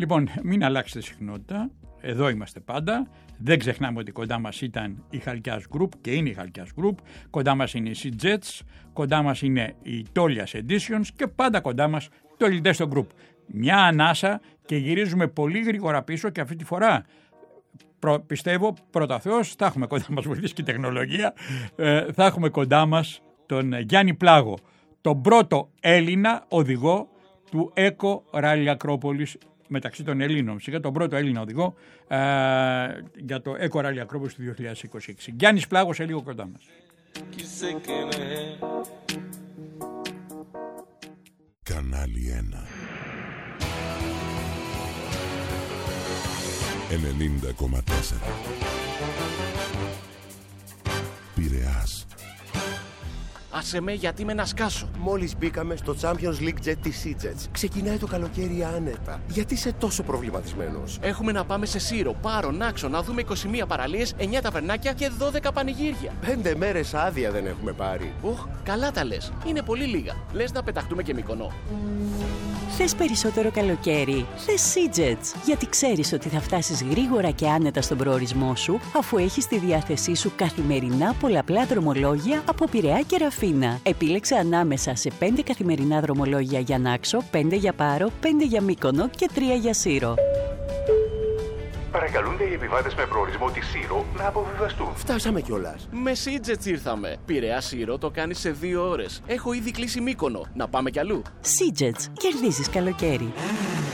Λοιπόν, μην αλλάξετε συχνότητα. Εδώ είμαστε πάντα. Δεν ξεχνάμε ότι κοντά μας ήταν η Χαλκιάς Group και είναι η Χαλκιάς Group. Κοντά μας είναι η Sea Jets. Κοντά μας είναι η Tolias Editions και πάντα κοντά μας το Lidesto Group. Μια ανάσα και γυρίζουμε πολύ γρήγορα πίσω και αυτή τη φορά πιστεύω πρώτα Θεός θα έχουμε κοντά μας, βοηθήσει και η τεχνολογία, θα έχουμε κοντά μας τον Γιάννη Πλάγο, τον πρώτο Έλληνα οδηγό του Eco Rally Acropolis μεταξύ των Ελλήνων. Σιγά τον πρώτο Έλληνα οδηγό για το Eco Rally Acropolis του 2026. Γιάννης Πλάγος σε λίγο κοντά μας. Κανάλι 1 90,4 Πειραιάς. Άσε με γιατί με να σκάσω. Μόλις μπήκαμε στο Champions League Jet της Sea Jets. Ξεκινάει το καλοκαίρι άνετα. Γιατί είσαι τόσο προβληματισμένος? Έχουμε να πάμε σε Σύρο, Πάρο, Νάξο, να δούμε 21 παραλίες, 9 ταβερνάκια και 12 πανηγύρια. 5 μέρες άδεια δεν έχουμε πάρει. Οχ, καλά τα λες. Είναι πολύ λίγα. Λες να πεταχτούμε και Μυκονό. Θες περισσότερο καλοκαίρι? Θες Sea Jets, γιατί ξέρεις ότι θα φτάσεις γρήγορα και άνετα στον προορισμό σου, αφού έχεις στη διάθεσή σου καθημερινά πολλαπλά δρομολόγια από Πειραιά και Ραφίνα. Επίλεξε ανάμεσα σε 5 καθημερινά δρομολόγια για Νάξο, 5 για Πάρο, 5 για Μύκονο και 3 για Σύρο. Παρακαλούνται οι επιβάτες με προορισμό τη Σύρο να αποβιβαστούν. Φτάσαμε κιόλας. Με Sea Jets ήρθαμε. Πειραιά Σύρο το κάνεις σε 2 ώρες. Έχω ήδη κλείσει Μύκονο. Να πάμε κι αλλού. Sea Jets, κερδίζεις καλοκαίρι.